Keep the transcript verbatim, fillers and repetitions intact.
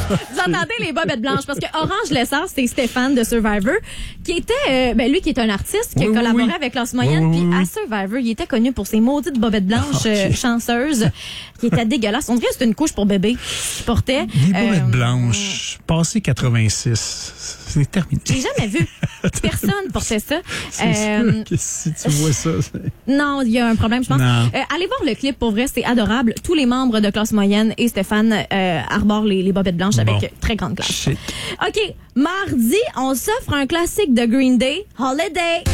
Vous entendez les bobettes blanches? Parce que Orange Lessard, c'est Stéphane de Survivor, qui était, euh, ben lui qui est un artiste, qui Oui, a oui, collaboré oui. avec Klaus Moyenne, Oui, puis oui, oui. à Survivor, il était connu pour ses maudites bobettes blanches Okay. euh, chanceuses, qui étaient dégueulasses. On dirait que c'était une couche pour bébé qu'il portait. Des bobettes Euh, blanches, passé quatre-vingt-six, c'est terminé. J'ai jamais vu. Personne portait ça. C'est Euh, sûr que si tu vois ça, c'est... Non, il y a un problème, je pense. Non. Euh, allez voir le clip, pour vrai, c'est adorable. Tous les membres de Classe Moyenne et Stéphane euh, arborent les, les bobettes blanches Bon. avec très grande classe. Shit. OK, mardi, on s'offre un classique de Green Day, Holiday.